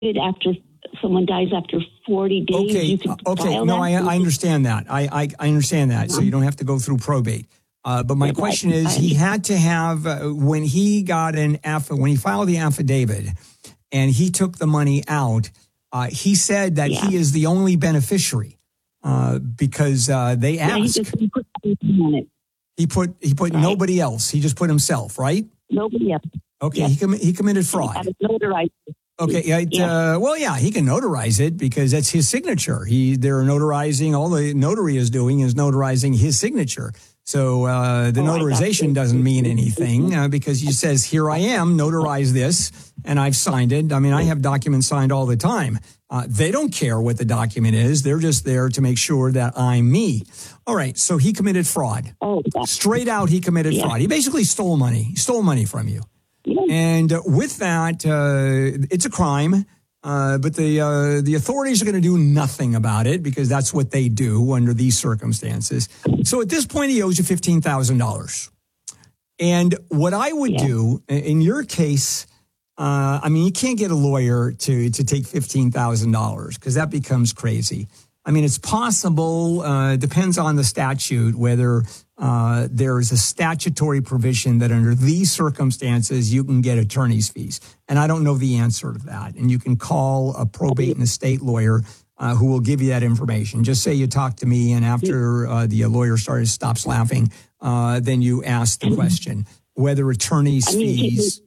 after someone dies after 40 days. You can file no, that? I understand that. I understand that. So you don't have to go through probate. But my question is, he had to have when he got when he filed the affidavit, and he took the money out. He said that he is the only beneficiary because they asked. He put on it. He put nobody else. He just put himself, right? Nobody else. Okay, he committed fraud. Okay, he can notarize it because that's his signature. They're notarizing. All the notary is doing is notarizing his signature. So the notarization doesn't mean anything because he says, "Here I am, notarize this," and I've signed it. I mean, I have documents signed all the time. They don't care what the document is. They're just there to make sure that I'm me. All right, so he committed fraud. Straight out, he committed fraud. He basically stole money. He stole money from you. And with that, it's a crime. But the authorities are going to do nothing about it because that's what they do under these circumstances. So at this point, he owes you $15,000. And what I would do in your case, you can't get a lawyer to take $15,000 because that becomes crazy. I mean, it's possible, depends on the statute, whether there is a statutory provision that under these circumstances, you can get attorney's fees. And I don't know the answer to that. And you can call a probate and estate lawyer who will give you that information. Just say you talk to me, and after the lawyer stops laughing, then you ask the question whether attorney's fees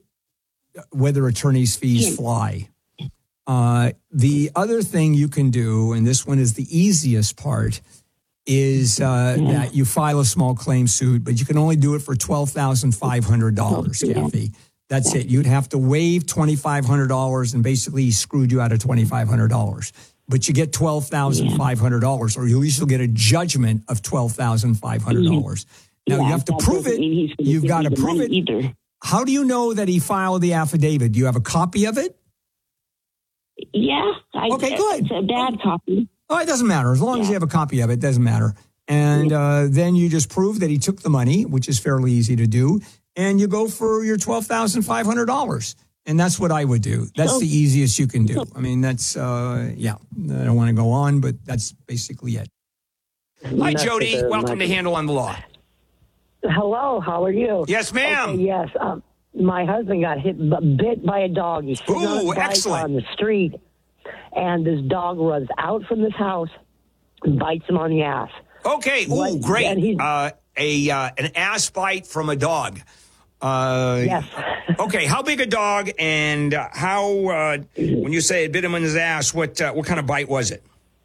fly. The other thing you can do, and this one is the easiest part, is that you file a small claim suit, but you can only do it for $12,500, Kathy. That's it. You'd have to waive $2,500 and basically he screwed you out of $2,500. But you get $12,500, or at least you'll get a judgment of $12,500. Now, you have to prove it. You've got to prove it. Either. How do you know that he filed the affidavit? Do you have a copy of it? Yeah. Okay, good. It's a bad copy. Oh, it doesn't matter. As long as you have a copy of it, it doesn't matter. And then you just prove that he took the money, which is fairly easy to do, and you go for your $12,500. And that's what I would do. That's the easiest you can do. I mean, that's, I don't want to go on, but that's basically it. Hi, Jody. Welcome to Handle on the Law. Hello, how are you? Yes, ma'am. Okay, yes, my husband got bit by a dog. He's sitting on his bike on the street, and this dog runs out from this house and bites him on the ass. Okay, great. An ass bite from a dog. Yes. Okay, how big a dog, and how? When you say it bit him on his ass, what kind of bite was it?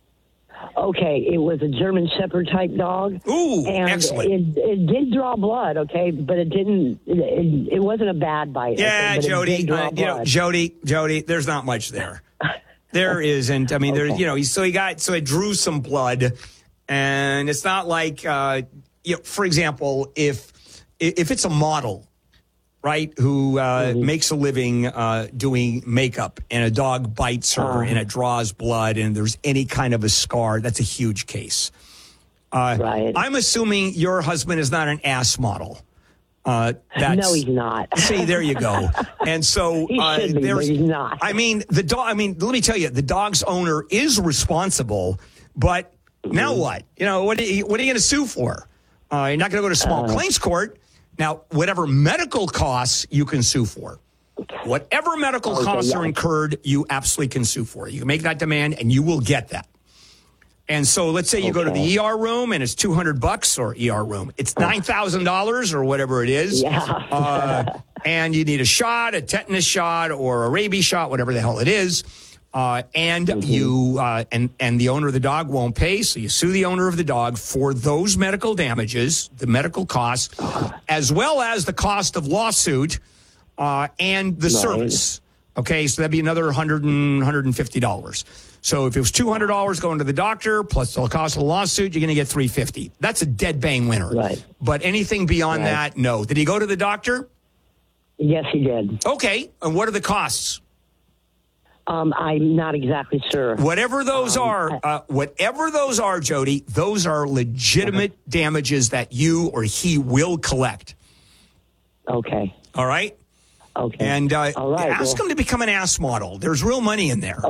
Okay, it was a German Shepherd type dog. Ooh, and excellent. It did draw blood, okay, but it didn't. It wasn't a bad bite. Yeah, okay, Jody. Jody. There's not much there. There isn't. I mean, there's it drew some blood, and it's not like for example, if it's a model, right, who makes a living doing makeup, and a dog bites her and it draws blood and there's any kind of a scar, that's a huge case. Right. I'm assuming your husband is not an ass model. No, he's not. See, there you go. And so he should be, but he's not. I mean, the dog. I mean, let me tell you, the dog's owner is responsible. But now what? What are you going to sue for? You're not going to go to small claims court. Now, whatever medical costs you can sue for. Whatever medical costs are incurred, you absolutely can sue for. You can make that demand, and you will get that. And so let's say you go to the ER room, and it's $200, or ER room. It's $9,000 or whatever it is. Yeah. And you need a shot, a tetanus shot, or a rabies shot, whatever the hell it is. You and the owner of the dog won't pay, so you sue the owner of the dog for those medical damages, the medical costs, as well as the cost of lawsuit and the service. Okay, so that'd be another $150. So if it was $200 going to the doctor plus the cost of the lawsuit, you're going to get $350. That's a dead bang winner. Right. But anything beyond that, no. Did he go to the doctor? Yes, he did. Okay, and what are the costs? I'm not exactly sure. Whatever those are, Jody, those are legitimate damages that you or he will collect. Okay. All right? Okay. And All right, ask him to become an ass model. There's real money in there.